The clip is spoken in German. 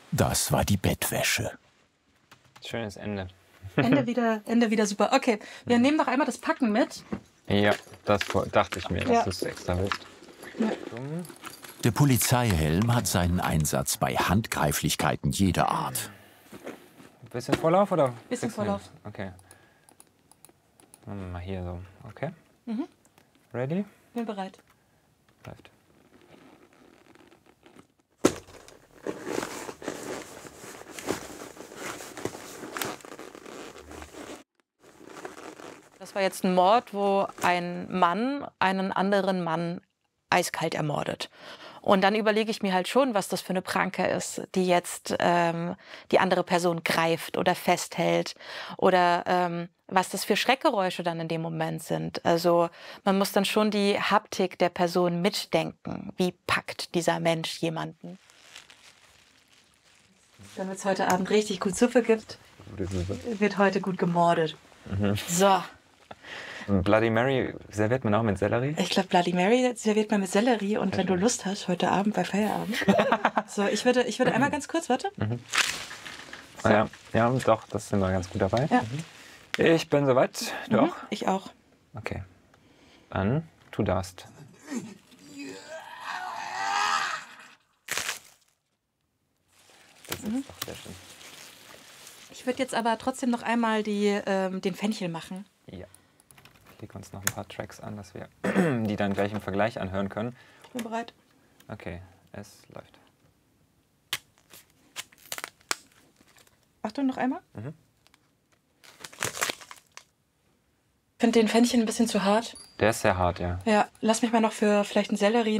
Das war die Bettwäsche. Schönes Ende. Ende wieder super. Okay, wir nehmen noch einmal das Packen mit. Ja, das dachte ich mir, Ja. dass du es extra willst. Ja. Der Polizeihelm hat seinen Einsatz bei Handgreiflichkeiten jeder Art. Bisschen Vorlauf oder? Bisschen Vorlauf. Okay. Machen wir mal hier so. Okay. Mhm. Ready? Bin bereit. Läuft. Das war jetzt ein Mord, wo ein Mann einen anderen Mann eiskalt ermordet. Und dann überlege ich mir halt schon, was das für eine Pranke ist, die jetzt die andere Person greift oder festhält oder was das für Schreckgeräusche dann in dem Moment sind. Also man muss dann schon die Haptik der Person mitdenken. Wie packt dieser Mensch jemanden? Damit es heute Abend richtig gut Suppe gibt, wird heute gut gemordet. So. Bloody Mary serviert man auch mit Sellerie? Ich glaube, Bloody Mary serviert man mit Sellerie und wenn du Lust hast, heute Abend bei Feierabend. So, ich würde einmal ganz kurz, warte. So. Ja, doch, das sind wir ganz gut dabei. Ja. Ich bin soweit. Du auch? Ich auch. Okay. Dann, du darfst. Das ist doch sehr schön. Ich würde jetzt aber trotzdem noch einmal den Fenchel machen. Ja. Ich lege uns noch ein paar Tracks an, dass wir die dann gleich im Vergleich anhören können. Ich bin bereit. Okay, es läuft. Achtung, noch einmal. Ich finde den Fenchel ein bisschen zu hart. Der ist sehr hart, ja. Ja, lass mich mal noch für vielleicht einen Sellerie